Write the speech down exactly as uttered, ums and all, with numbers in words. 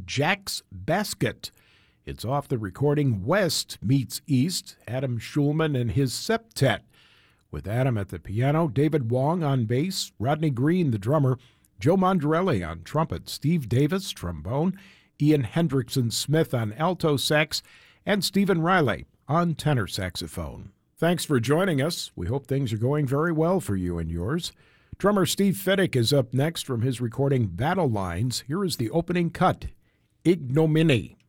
Jack's Basket. It's off the recording West Meets East, Adam Schulman and his septet, with Adam at the piano, David Wong on bass, Rodney Green, the drummer, Joe Mondrelli on trumpet, Steve Davis, trombone, Ian Hendrickson-Smith on alto sax, and Stephen Riley on tenor saxophone. Thanks for joining us. We hope things are going very well for you and yours. Drummer Steve Fiddick is up next from his recording Battle Lines. Here is the opening cut, Ignominy.